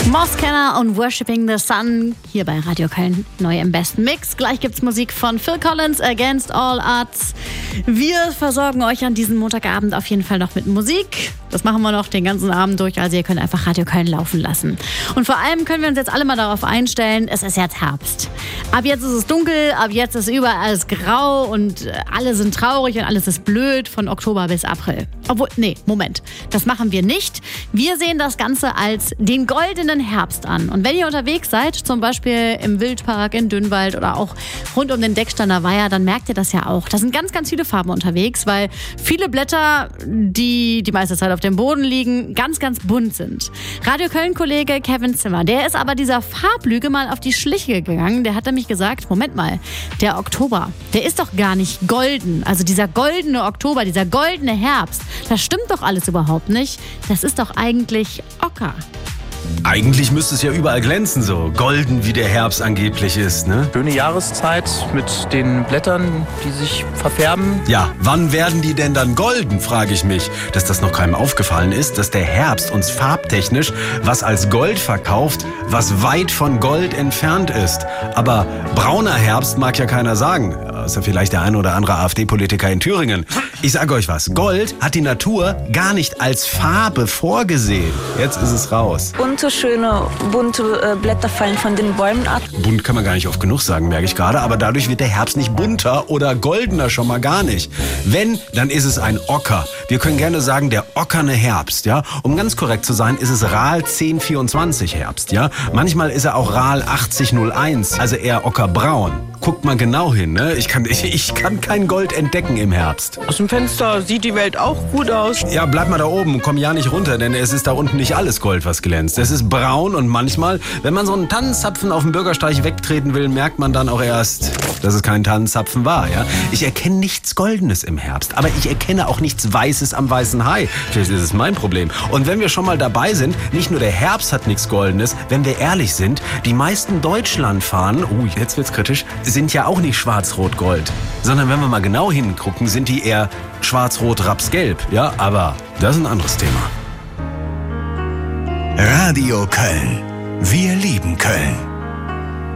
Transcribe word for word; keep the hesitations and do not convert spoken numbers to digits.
Moskenner und Worshipping the Sun hier bei Radio Köln, neu im besten Mix. Gleich gibt's Musik von Phil Collins, Against All Odds. Wir versorgen euch an diesem Montagabend auf jeden Fall noch mit Musik. Das machen wir noch den ganzen Abend durch, also ihr könnt einfach Radio Köln laufen lassen. Und vor allem können wir uns jetzt alle mal darauf einstellen, es ist jetzt Herbst. Ab jetzt ist es dunkel, ab jetzt ist überall alles grau und alle sind traurig und alles ist blöd von Oktober bis April. Obwohl, nee, Moment, das machen wir nicht. Wir sehen das Ganze als den goldenen Herbst an. Und wenn ihr unterwegs seid, zum Beispiel im Wildpark in Dünnwald oder auch rund um den Decksteiner Weiher, dann merkt ihr das ja auch. Da sind ganz, ganz viele Farben unterwegs, weil viele Blätter, die die meiste Zeit auf dem Boden liegen, ganz, ganz bunt sind. Radio Köln-Kollege Kevin Zimmer, der ist aber dieser Farblüge mal auf die Schliche gegangen. Der hat nämlich gesagt, Moment mal, der Oktober, der ist doch gar nicht golden. Also dieser goldene Oktober, dieser goldene Herbst, das stimmt doch alles überhaupt nicht. Das ist doch eigentlich Ocker. Eigentlich müsste es ja überall glänzen, so golden wie der Herbst angeblich ist, ne? Schöne Jahreszeit mit den Blättern, die sich verfärben. Ja, wann werden die denn dann golden, frage ich mich. Dass das noch keinem aufgefallen ist, dass der Herbst uns farbtechnisch was als Gold verkauft, was weit von Gold entfernt ist. Aber brauner Herbst mag ja keiner sagen, außer vielleicht der ein oder andere AfD-Politiker in Thüringen. Ich sage euch was, Gold hat die Natur gar nicht als Farbe vorgesehen. Jetzt ist es raus. Bunte, schöne, bunte äh, Blätter fallen von den Bäumen ab. Bunt kann man gar nicht oft genug sagen, merke ich gerade. Aber dadurch wird der Herbst nicht bunter oder goldener, schon mal gar nicht. Wenn, dann ist es ein Ocker. Wir können gerne sagen, der ockerne Herbst, ja. Um ganz korrekt zu sein, ist es R A L zehn vierundzwanzig Herbst, ja. Manchmal ist er auch R A L achtzig null eins, also eher ockerbraun. Guckt mal genau hin, ne? Ich kann, ich, ich kann kein Gold entdecken im Herbst. Aus dem Fenster sieht die Welt auch gut aus. Ja, bleib mal da oben und komm ja nicht runter, denn es ist da unten nicht alles Gold, was glänzt. Es ist braun und manchmal, wenn man so einen Tannenzapfen auf dem Bürgersteig wegtreten will, merkt man dann auch erst, dass es kein Tannenzapfen war, ja? Ich erkenne nichts Goldenes im Herbst, aber ich erkenne auch nichts Weißes am weißen Hai. Vielleicht ist es mein Problem. Und wenn wir schon mal dabei sind, nicht nur der Herbst hat nichts Goldenes, wenn wir ehrlich sind, die meisten Deutschlandfahnen, oh, jetzt wird's kritisch, sind ja auch nicht schwarz-rot-gold, sondern wenn wir mal genau hingucken, sind die eher schwarz-rot-raps-gelb, ja? Aber das ist ein anderes Thema. Radio Köln. Wir lieben Köln.